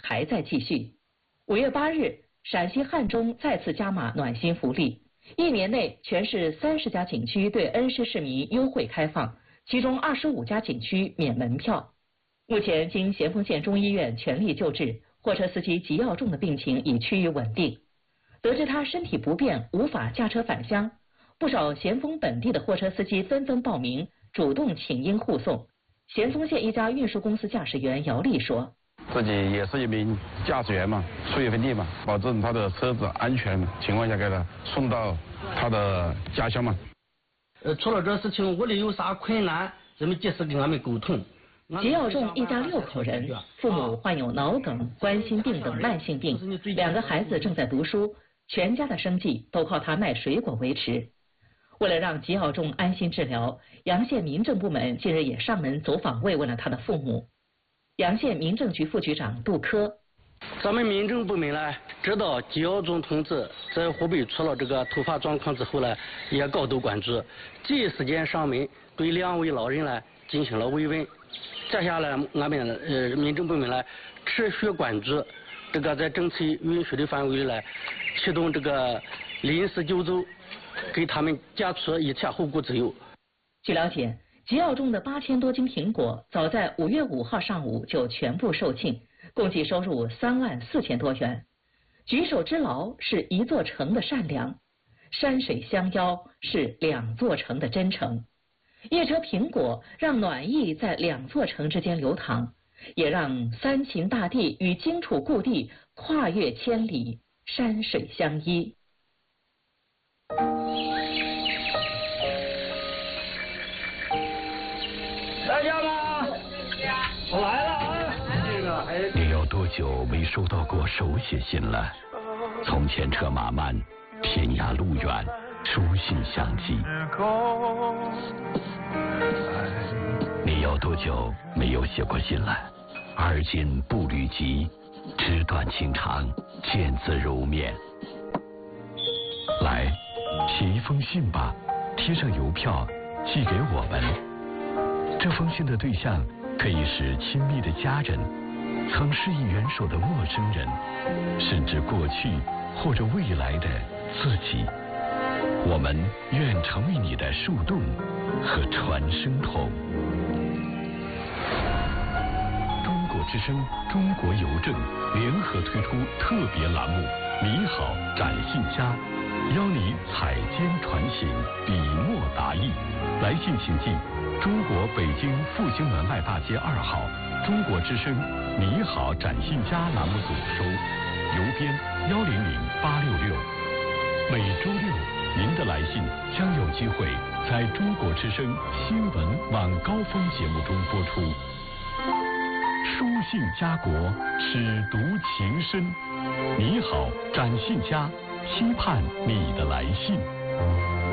还在继续。5月8日，陕西汉中再次加码暖心福利，1年内全市30家景区对恩施市民优惠开放，其中25家景区免门票。目前经咸丰县中医院全力救治，货车司机吉耀仲的病情已趋于稳定。得知他身体不便，无法驾车返乡，不少咸丰本地的货车司机纷纷报名，主动请缨护送。咸丰县一家运输公司驾驶员姚丽说：“ 自己也是一名驾驶员嘛，出一份力嘛，保证他的车子安全情况下给他送到他的家乡嘛。 出了这事情，屋里有啥困难，咱们及时跟俺们沟通。” 吉耀仲一家6口人，父母患有脑梗、冠心病等慢性病，2个孩子正在读书，全家的生计都靠他卖水果维持。为了让吉耀仲安心治疗，阳县民政部门近日也上门走访慰问了他的父母。阳县民政局副局长杜科：“ 咱们民政部门呢，知道吉耀仲同志在湖北出了这个突发状况之后呢，也高度关注，第一时间上门对2位老人呢进行了慰问。接下来俺们民政部门呢持续关注这个在政策允许的范围内来启动这个临时救助，给他们解除一切后顾之忧。” 据了解，吉耀仲的8000多斤苹果早在5月5号上午就全部售罄，共计收入3万4千多元。举手之劳是1座城的善良，山水相邀是2座城的真诚。1车苹果让暖意在2座城之间流淌，也让三秦大地与荆楚故地跨越千里，山水相依。 大家吗？我来了啊！ 你有多久没收到过手写信了？从前车马慢，天涯路远，书信相寄。你有多久没有写过信了？而今步履急，纸短情长，见字如面。来，写一封信吧，贴上邮票寄给我们。这封信的对象可以是亲密的家人，曾施以援手的陌生人，甚至过去或者未来的自己。我们愿成为你的树洞和传声筒。中国之声、中国邮政联合推出特别栏目《你好，展信家》，邀你采笺传信，笔墨达意。来信请寄中国北京复兴门外大街2号中国之声《你好，展信家》栏目组收，邮编100866。每周6，您的来信将有机会在中国之声新闻晚高峰节目中播出。书信家国，尺读情深。你好，展信家，期盼你的来信。